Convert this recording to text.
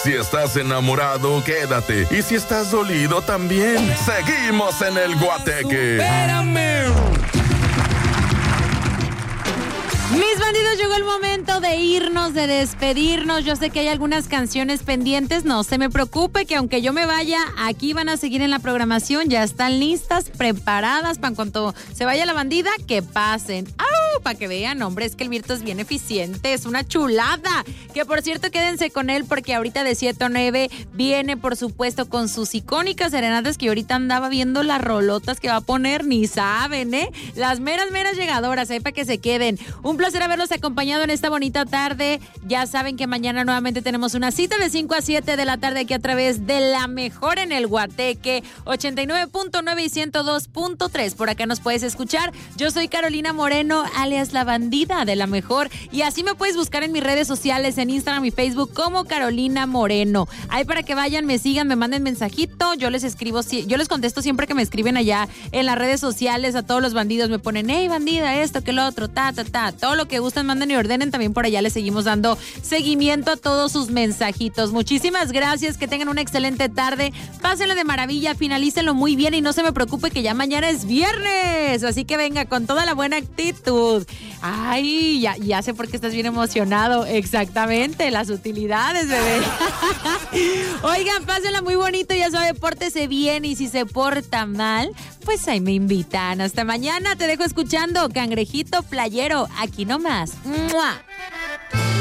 Si estás enamorado, quédate. Y si estás dolido, también. Seguimos en el Guateque. ¡Espérame! Mis bandidos, llegó el momento de irnos, de despedirnos. Yo sé que hay algunas canciones pendientes. No se me preocupe que aunque yo me vaya, aquí van a seguir en la programación. Ya están listas, preparadas para cuando se vaya la bandida, que pasen. ¡Au! Para que vean, hombre, es que el Virto es bien eficiente. Es una chulada. Que por cierto, quédense con él porque ahorita de 7 a 9 viene, por supuesto, con sus icónicas serenatas que ahorita andaba viendo las rolotas que va a poner. Ni saben, ¿eh? Las meras llegadoras, ahí para que se queden. Un placer haberlos acompañado en esta bonita tarde. Ya saben que mañana nuevamente tenemos una cita de 5 a 7 de la tarde aquí a través de La Mejor en el Guateque 89.9 y 102.3. Por acá nos puedes escuchar. Yo soy Carolina Moreno, alias La Bandida de La Mejor, y así me puedes buscar en mis redes sociales, en Instagram y Facebook como Carolina Moreno. Ahí para que vayan, me sigan, me manden mensajito. Yo les escribo, yo les contesto siempre que me escriben allá en las redes sociales. A todos los bandidos me ponen, hey bandida, esto, que lo otro, todo lo que gustan, manden y ordenen. También por allá les seguimos dando seguimiento a todos sus mensajitos. Muchísimas gracias, que tengan una excelente tarde, pásenla de maravilla, finalícenlo muy bien y no se me preocupe que ya mañana es viernes, así que venga con toda la buena actitud. Ay, ya sé por qué estás bien emocionado. Exactamente, las utilidades, bebé. Oigan, pásenla muy bonito, ya sabe, pórtese bien y si se porta mal, pues ahí me invitan. Hasta mañana, te dejo escuchando Cangrejito Playero, aquí nomás. ¡Mua!